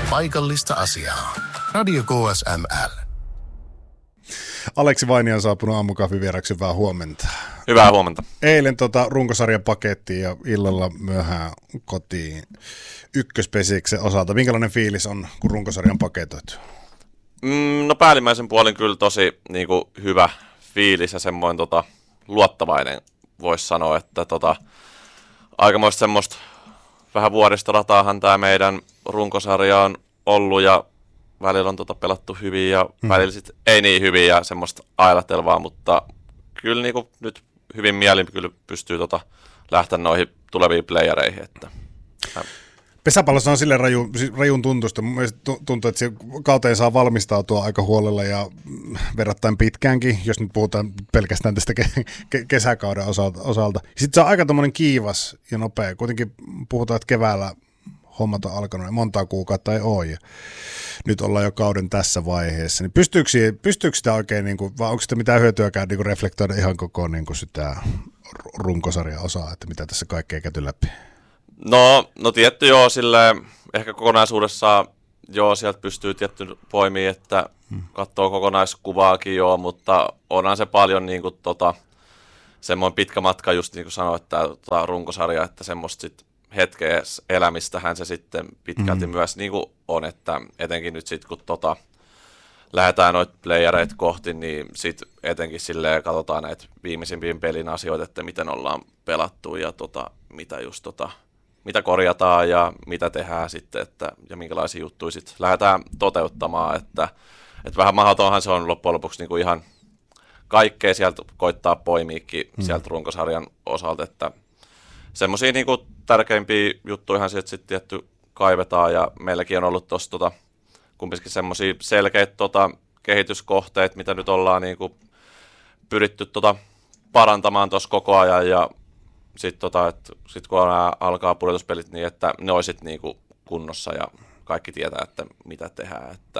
paikallista asiaa. Radio KSML. Aleksi Vainio on saapunut aamukahvivieraksi. Hyvää huomenta. Hyvää huomenta. Eilen runkosarjan pakettiin ja illalla myöhään kotiin ykköspesiksen osalta. Minkälainen fiilis on, kun runkosarjan paketoit? No päällimmäisen puolin kyllä tosi hyvä fiilis ja semmoinen luottavainen, voisi sanoa, että aikamoista semmoista vähän vuoristorataahan tämä meidän runkosarja on ollut ja välillä on pelattu hyvin ja välillä sit ei niin hyvin ja semmoista ailatelvaa, mutta kyllä nyt hyvin mielin kyllä pystyy lähteä noihin tuleviin playereihin. Että. Pesäpallossa on silleen rajun tuntusta. Mielestäni tuntuu, että kauteen saa valmistautua aika huolella ja verrattain pitkäänkin, jos nyt puhutaan pelkästään tästä kesäkauden osalta. Sitten se on aika tommoinen kiivas ja nopea. Kuitenkin puhutaan, että keväällä hommat on alkanut ja montaa kuukautta ei ole. Ja nyt ollaan jo kauden tässä vaiheessa. Niin pystyykö sitä oikein, vai onko sitä mitään hyötyäkään reflektoida ihan koko sitä runkosarjan osaa, että mitä tässä kaikkea käyty läpi? No tietty joo, silleen ehkä kokonaisuudessaan joo, sieltä pystyy tietty poimiin, että katsoo kokonaiskuvaakin joo, mutta onhan se paljon semmoinen pitkä matka just niin kuin sanoit, että runkosarja, että semmoista sit hetkeä elämistähän se sitten pitkälti myös niin kuin on, että etenkin nyt sitten kun lähdetään noita playereita kohti, niin sitten etenkin silleen katsotaan näitä viimeisimpiin pelin asioita, että miten ollaan pelattu ja mitä just mitä korjataan ja mitä tehdään sitten, ja minkälaisia juttuja sitten lähdetään toteuttamaan, että vähän mahdotonhan se on loppujen lopuksi niinku ihan kaikkea sieltä koittaa poimiikin sieltä runkosarjan osalta, että semmoisia niinku tärkeimpiä juttujahan sieltä sitten tietty kaivetaan, ja meilläkin on ollut tuossa kumminkin semmoisia selkeitä kehityskohteita, mitä nyt ollaan niinku pyritty parantamaan tuossa koko ajan, ja sitten kun alkaa pudotuspelit niin, että ne olisit niinku kunnossa ja kaikki tietää, että mitä tehdään. Että.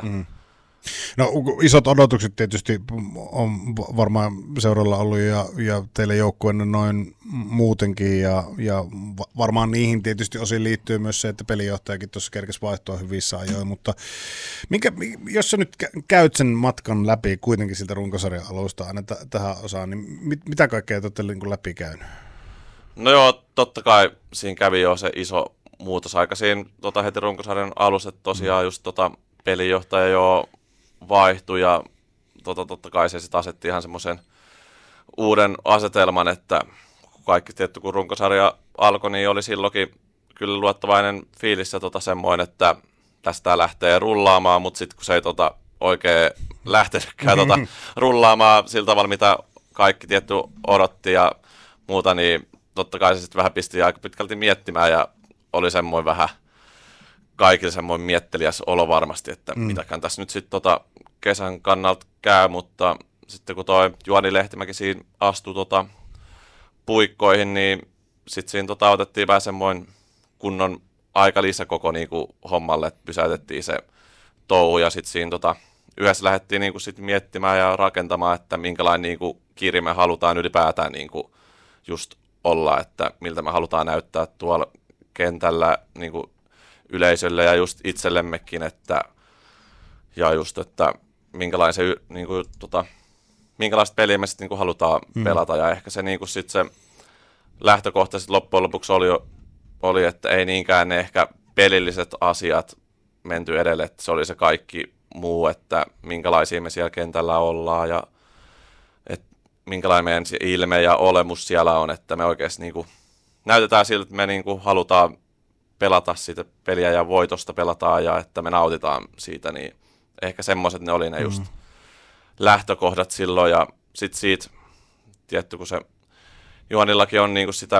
No isot odotukset tietysti on varmaan seuralla ollut ja teille joukkueenne noin muutenkin ja varmaan niihin tietysti osin liittyy myös se, että pelijohtajakin tuossa kerkesi vaihtoa hyvissä ajoin, mutta jos sä nyt käyt sen matkan läpi kuitenkin siltä runkosarjan alusta aina tähän osaan, niin mitä kaikkea te olette läpi käynyt? No joo, totta kai siinä kävi jo se iso muutos aika siinä heti runkosarjan alussa, että tosiaan just pelijohtaja jo vaihtui ja totta kai se sitten asetti ihan semmoisen uuden asetelman, että kaikki tietty kun runkosarja alkoi, niin oli silloinkin kyllä luottavainen fiilis ja semmoinen, että tästä lähtee rullaamaan, mutta sitten kun se ei oikein lähtenytkään rullaamaan sillä tavalla, mitä kaikki tietty odotti ja muuta, niin totta kai se sitten vähän pisti aika pitkälti miettimään ja oli semmoinen vähän kaikille semmoinen mietteliäs olo varmasti, että mitäkään tässä nyt sitten kesän kannalta käy, mutta sitten kun toi Juhani Lehtimäki siinä astui puikkoihin, niin sitten siinä otettiin vähän semmoinen kunnon aikalisä koko niinku hommalle, että pysäytettiin se touhu ja sitten siinä yhdessä lähdettiin niinku sit miettimään ja rakentamaan, että minkälainen niinku kirja me halutaan ylipäätään niinku just olla, että miltä me halutaan näyttää tuolla kentällä niin kuin yleisölle ja just itsellemmekin, että ja just, että minkälainen niin kuin, minkälaista peliä me sitten niin kuin halutaan pelata ja ehkä se niin kuin sit se lähtökohta sit loppujen lopuksi oli, että ei niinkään ne ehkä pelilliset asiat menty edelle, että se oli se kaikki muu, että minkälaisia me siellä kentällä ollaan ja minkälainen meidän ilme ja olemus siellä on, että me oikeasti niinku näytetään siltä, että me niinku halutaan pelata sitä peliä ja voitosta pelataan ja että me nautitaan siitä, niin ehkä semmoiset ne oli ne just lähtökohdat silloin ja sitten siitä, tietty kun se Juhanillakin on niinku sitä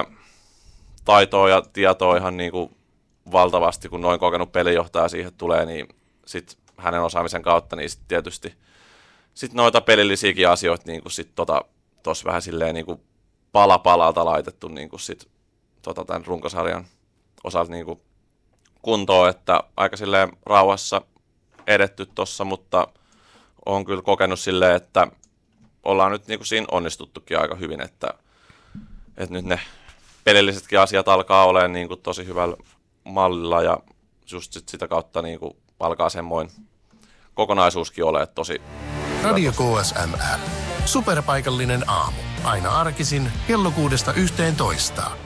taitoa ja tietoa ihan niinku valtavasti, kun noin kokenut pelijohtaja siihen tulee, niin sitten hänen osaamisen kautta, niin sitten tietysti sitten noita pelillisiäkin asioita niinku sit tuossa vähän silleen niinku pala palalta laitettu niinku sit tämän runkosarjan osalta niinku kuntoon, että aika silleen rauhassa edetty tossa, mutta on kyllä kokenut silleen, että ollaan nyt niinku siinä onnistuttukin aika hyvin, että nyt ne pelillisetkin asiat alkaa olemaan niinku tosi hyvällä mallilla ja just sitä kautta niinku alkaa semmoinen kokonaisuuskin ole tosi... Radio KSML. Superpaikallinen aamu. Aina arkisin kello 6–11.